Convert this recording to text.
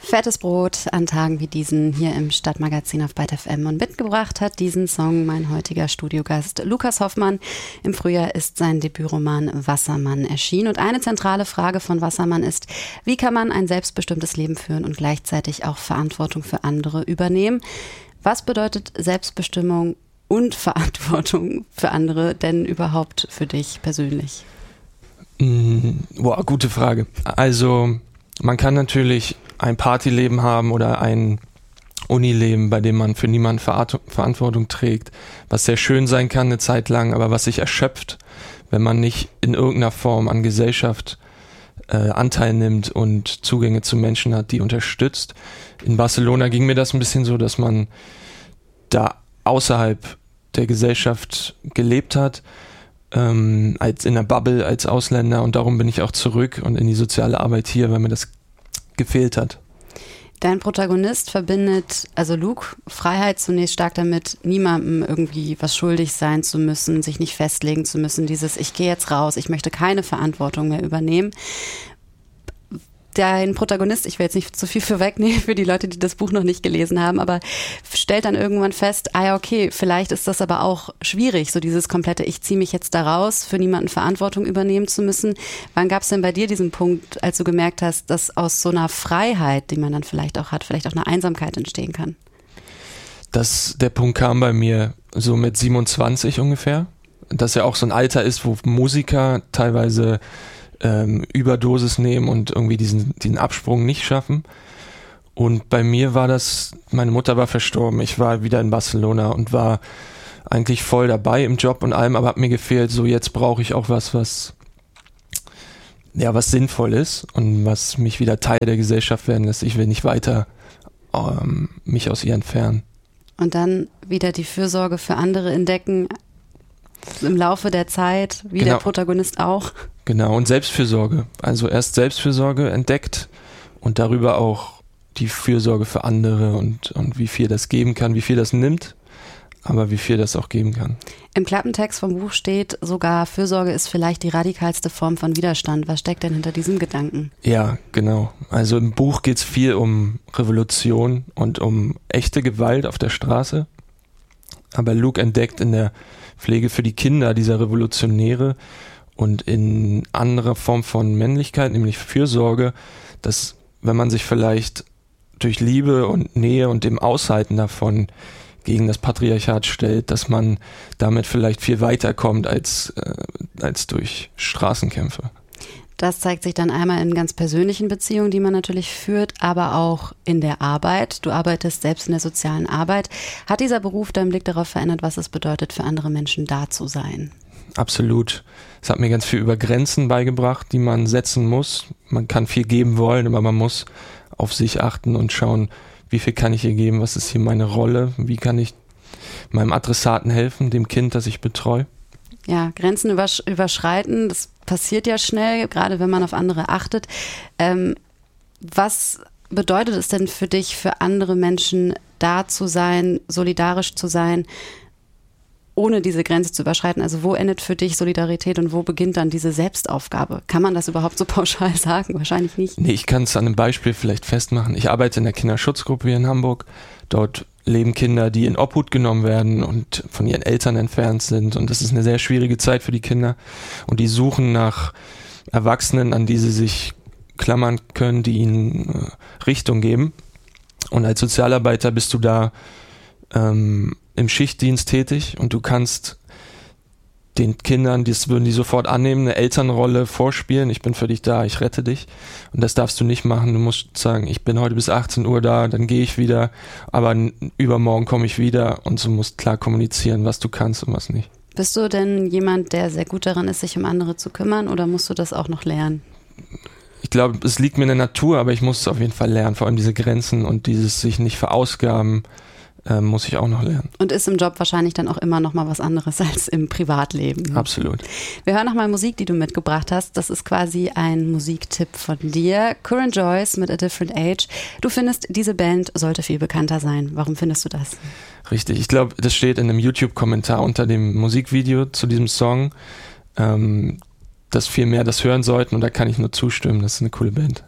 Fettes Brot an Tagen wie diesen hier im Stadtmagazin auf Byte FM, und mitgebracht hat diesen Song mein heutiger Studiogast Lukas Hoffmann. Im Frühjahr ist sein Debütroman Wassermann erschienen, und eine zentrale Frage von Wassermann ist: Wie kann man ein selbstbestimmtes Leben führen und gleichzeitig auch Verantwortung für andere übernehmen? Was bedeutet Selbstbestimmung und Verantwortung für andere denn überhaupt für dich persönlich? Boah, gute Frage. Also man kann natürlich ein Partyleben haben oder ein Unileben, bei dem man für niemanden Verantwortung trägt, was sehr schön sein kann eine Zeit lang, aber was sich erschöpft, wenn man nicht in irgendeiner Form an Gesellschaft Anteil nimmt und Zugänge zu Menschen hat, die unterstützt. In Barcelona ging mir das ein bisschen so, dass man da außerhalb der Gesellschaft gelebt hat, als in der Bubble als Ausländer, und darum bin ich auch zurück und in die soziale Arbeit hier, weil mir das gefehlt hat. Dein Protagonist verbindet, also Luke, Freiheit zunächst stark damit, niemandem irgendwie was schuldig sein zu müssen, sich nicht festlegen zu müssen, dieses ich gehe jetzt raus, ich möchte keine Verantwortung mehr übernehmen. Dein Protagonist, ich will jetzt nicht zu viel vorwegnehmen für die Leute, die das Buch noch nicht gelesen haben, aber stellt dann irgendwann fest, okay, vielleicht ist das aber auch schwierig, so dieses komplette, ich ziehe mich jetzt da raus, für niemanden Verantwortung übernehmen zu müssen. Wann gab es denn bei dir diesen Punkt, als du gemerkt hast, dass aus so einer Freiheit, die man dann vielleicht auch hat, vielleicht auch eine Einsamkeit entstehen kann? Der Punkt kam bei mir so mit 27 ungefähr, dass ja auch so ein Alter ist, wo Musiker teilweise Überdosis nehmen und irgendwie diesen Absprung nicht schaffen. Und bei mir war das, meine Mutter war verstorben, ich war wieder in Barcelona und war eigentlich voll dabei im Job und allem, aber hat mir gefehlt, so jetzt brauche ich auch was sinnvoll ist und was mich wieder Teil der Gesellschaft werden lässt. Ich will nicht weiter mich aus ihr entfernen. Und dann wieder die Fürsorge für andere entdecken, im Laufe der Zeit, wie der Protagonist auch. Genau, und Selbstfürsorge. Also erst Selbstfürsorge entdeckt und darüber auch die Fürsorge für andere und wie viel das geben kann, wie viel das nimmt, aber wie viel das auch geben kann. Im Klappentext vom Buch steht sogar, Fürsorge ist vielleicht die radikalste Form von Widerstand. Was steckt denn hinter diesem Gedanken? Ja, genau. Also im Buch geht es viel um Revolution und um echte Gewalt auf der Straße. Aber Luke entdeckt in der Pflege für die Kinder dieser Revolutionäre und in anderer Form von Männlichkeit, nämlich Fürsorge, dass wenn man sich vielleicht durch Liebe und Nähe und dem Aushalten davon gegen das Patriarchat stellt, dass man damit vielleicht viel weiter kommt als durch Straßenkämpfe. Das zeigt sich dann einmal in ganz persönlichen Beziehungen, die man natürlich führt, aber auch in der Arbeit. Du arbeitest selbst in der sozialen Arbeit. Hat dieser Beruf deinen Blick darauf verändert, was es bedeutet, für andere Menschen da zu sein? Absolut. Es hat mir ganz viel über Grenzen beigebracht, die man setzen muss. Man kann viel geben wollen, aber man muss auf sich achten und schauen, wie viel kann ich hier geben, was ist hier meine Rolle, wie kann ich meinem Adressaten helfen, dem Kind, das ich betreue. Ja, Grenzen überschreiten, das passiert ja schnell, gerade wenn man auf andere achtet. Was bedeutet es denn für dich, für andere Menschen da zu sein, solidarisch zu sein, ohne diese Grenze zu überschreiten? Also wo endet für dich Solidarität und wo beginnt dann diese Selbstaufgabe? Kann man das überhaupt so pauschal sagen? Wahrscheinlich nicht. Nee, ich kann es an einem Beispiel vielleicht festmachen. Ich arbeite in der Kinderschutzgruppe hier in Hamburg. Dort leben Kinder, die in Obhut genommen werden und von ihren Eltern entfernt sind. Und das ist eine sehr schwierige Zeit für die Kinder. Und die suchen nach Erwachsenen, an die sie sich klammern können, die ihnen Richtung geben. Und als Sozialarbeiter bist du da im Schichtdienst tätig und du kannst den Kindern, das würden die sofort annehmen, eine Elternrolle vorspielen. Ich bin für dich da, ich rette dich. Und das darfst du nicht machen. Du musst sagen, ich bin heute bis 18 Uhr da, dann gehe ich wieder, aber übermorgen komme ich wieder, und so musst klar kommunizieren, was du kannst und was nicht. Bist du denn jemand, der sehr gut daran ist, sich um andere zu kümmern, oder musst du das auch noch lernen? Ich glaube, es liegt mir in der Natur, aber ich muss es auf jeden Fall lernen. Vor allem diese Grenzen und dieses sich nicht verausgaben, muss ich auch noch lernen. Und ist im Job wahrscheinlich dann auch immer noch mal was anderes als im Privatleben. Absolut. Wir hören noch mal Musik, die du mitgebracht hast. Das ist quasi ein Musiktipp von dir. Current Joyce mit A Different Age. Du findest, diese Band sollte viel bekannter sein. Warum findest du das? Richtig. Ich glaube, das steht in einem YouTube-Kommentar unter dem Musikvideo zu diesem Song, dass viel mehr das hören sollten, und da kann ich nur zustimmen. Das ist eine coole Band.